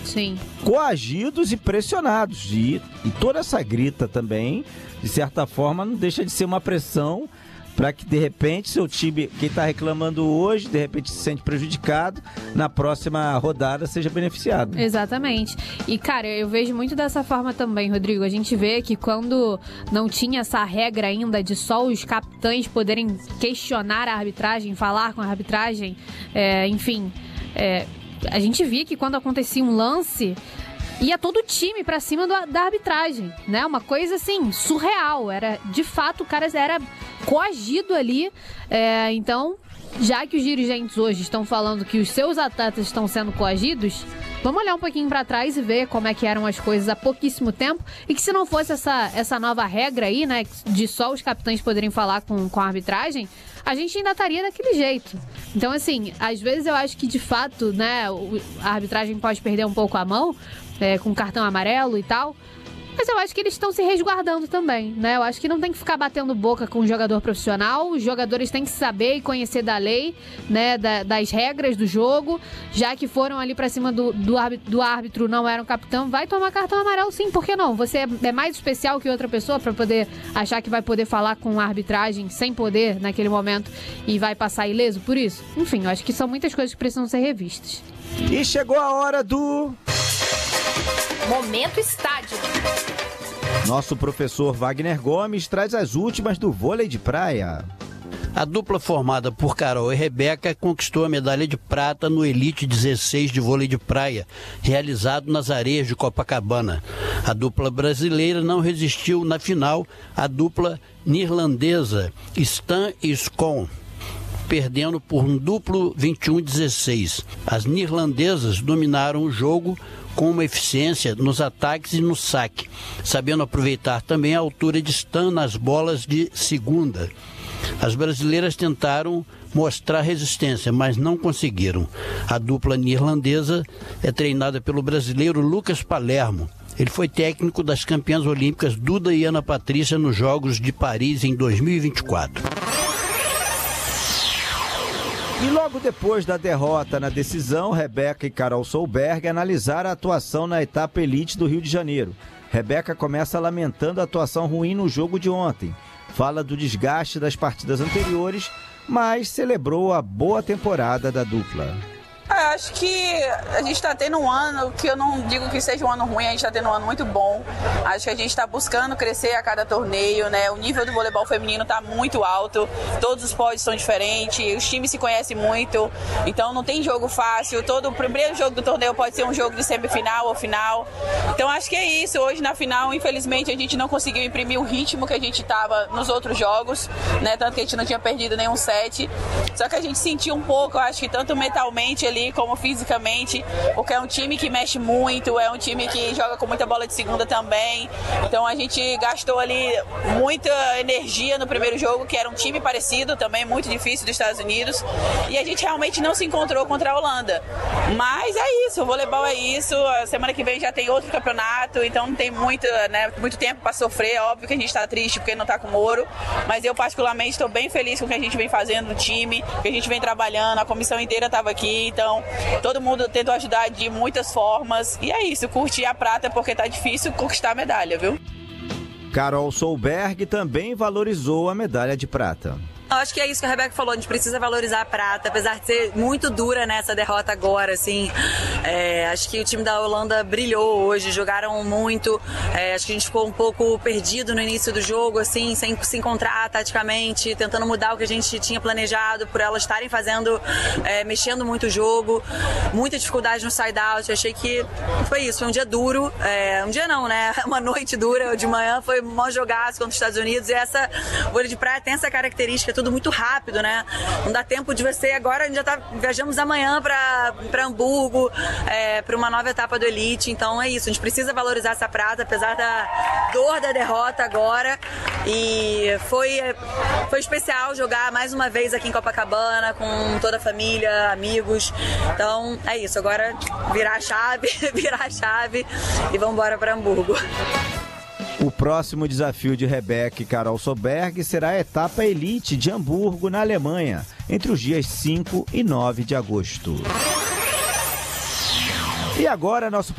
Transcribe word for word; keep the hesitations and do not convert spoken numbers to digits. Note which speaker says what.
Speaker 1: Sim.
Speaker 2: coagidos e pressionados. E, e toda essa grita também, de certa forma, não deixa de ser uma pressão para que, de repente, seu time, quem está reclamando hoje, de repente se sente prejudicado, na próxima rodada seja beneficiado.
Speaker 1: Exatamente. E, cara, eu vejo muito dessa forma também, Rodrigo. A gente vê que quando não tinha essa regra ainda de só os capitães poderem questionar a arbitragem, falar com a arbitragem, é, enfim, é, a gente via que quando acontecia um lance, ia todo o time pra cima do, da arbitragem, né? Uma coisa, assim, surreal. Era, de fato, o cara era coagido ali. É, então, já que os dirigentes hoje estão falando que os seus atletas estão sendo coagidos, vamos olhar um pouquinho pra trás e ver como é que eram as coisas há pouquíssimo tempo, e que se não fosse essa, essa nova regra aí, né, de só os capitães poderem falar com, com a arbitragem, a gente ainda estaria daquele jeito. Então, assim, às vezes eu acho que, de fato, né, a arbitragem pode perder um pouco a mão, é, com cartão amarelo e tal, mas eu acho que eles estão se resguardando também, né? Eu acho que não tem que ficar batendo boca com o jogador profissional. Os jogadores têm que saber e conhecer da lei, né? Da, das regras do jogo. Já que foram ali pra cima do, do, árbitro, do árbitro, não eram capitão, vai tomar cartão amarelo sim, por que não? Você é, é mais especial que outra pessoa pra poder achar que vai poder falar com a arbitragem sem poder naquele momento e vai passar ileso por isso? Enfim, eu acho que são muitas coisas que precisam ser revistas.
Speaker 2: E chegou a hora do...
Speaker 3: Momento Estádio.
Speaker 2: Nosso professor Wagner Gomes traz as últimas do vôlei de praia.
Speaker 4: A dupla formada por Carol e Rebeca conquistou a medalha de prata no Elite dezesseis de vôlei de praia, realizado nas areias de Copacabana. A dupla brasileira não resistiu na final à dupla neerlandesa Stan e Scon, perdendo por um duplo vinte e um a dezesseis. As neerlandesas dominaram o jogo com uma eficiência nos ataques e no saque, sabendo aproveitar também a altura de Stan nas bolas de segunda. As brasileiras tentaram mostrar resistência, mas não conseguiram. A dupla neerlandesa é treinada pelo brasileiro Lucas Palermo. Ele foi técnico das campeãs olímpicas Duda e Ana Patrícia nos Jogos de Paris em dois mil e vinte e quatro.
Speaker 2: E logo depois da derrota na decisão, Rebeca e Carol Solberg analisaram a atuação na etapa Elite do Rio de Janeiro. Rebeca começa lamentando a atuação ruim no jogo de ontem. Fala do desgaste das partidas anteriores, mas celebrou a boa temporada da dupla.
Speaker 5: Eu acho que a gente está tendo um ano que eu não digo que seja um ano ruim, a gente está tendo um ano muito bom. Acho que a gente está buscando crescer a cada torneio, né? O nível do voleibol feminino está muito alto, todos os pódios são diferentes, os times se conhecem muito, então não tem jogo fácil. Todo o primeiro jogo do torneio pode ser um jogo de semifinal ou final. Então acho que é isso. Hoje na final, infelizmente, a gente não conseguiu imprimir o ritmo que a gente estava nos outros jogos, né? Tanto que a gente não tinha perdido nenhum set. Só que a gente sentiu um pouco, eu acho que tanto mentalmente ali como fisicamente, porque é um time que mexe muito, é um time que joga com muita bola de segunda também, então a gente gastou ali muita energia no primeiro jogo, que era um time parecido também, muito difícil dos Estados Unidos, e a gente realmente não se encontrou contra a Holanda, mas é isso, o voleibol é isso, a semana que vem já tem outro campeonato, então não tem muito, né, muito tempo para sofrer. É óbvio que a gente está triste porque não está com ouro, mas eu particularmente estou bem feliz com o que a gente vem fazendo no time, que a gente vem trabalhando, a comissão inteira estava aqui, então todo mundo tentou ajudar de muitas formas. E é isso, curtir a prata porque tá difícil conquistar a medalha, viu?
Speaker 2: Carol Solberg também valorizou a medalha de prata.
Speaker 6: Eu acho que é isso que a Rebeca falou, a gente precisa valorizar a prata, apesar de ser muito dura nessa derrota agora, assim, é, acho que o time da Holanda brilhou hoje, jogaram muito, é, acho que a gente ficou um pouco perdido no início do jogo, assim, sem se encontrar taticamente, tentando mudar o que a gente tinha planejado, por elas estarem fazendo, é, mexendo muito o jogo, muita dificuldade no side-out. Achei que foi isso, foi um dia duro, é, um dia não, né, uma noite dura, de manhã foi um maior jogaço contra os Estados Unidos, e essa vôlei de praia tem essa característica, tudo muito rápido, né? Não dá tempo de você. Agora a gente já tá, viajamos amanhã para para Hamburgo, é, para uma nova etapa do Elite. Então é isso, a gente precisa valorizar essa prata, apesar da dor da derrota agora. E foi, foi especial jogar mais uma vez aqui em Copacabana, com toda a família, amigos. Então é isso, agora virar a chave, virar a chave e vamos embora para Hamburgo.
Speaker 2: O próximo desafio de Rebeca e Carol Solberg será a etapa Elite de Hamburgo, na Alemanha, entre os dias cinco e nove de agosto. E agora, nosso